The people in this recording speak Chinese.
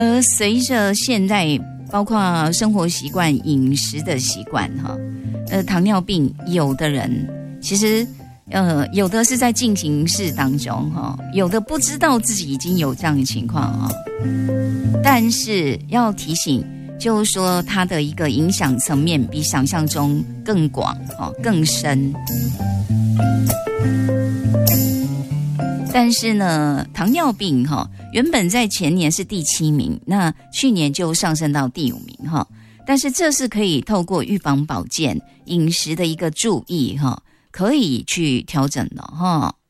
随着现在包括生活习惯、饮食的习惯哈，糖尿病有的人其实有的是在进行式当中哈，有的不知道自己已经有这样的情况哈。但是要提醒，就是说它的一个影响层面比想象中更广哈，更深。但是呢，糖尿病哈，原本在前年是第7名，那去年就上升到第5名哈。但是这是可以透过预防保健、饮食的一个注意哈，可以去调整的哈。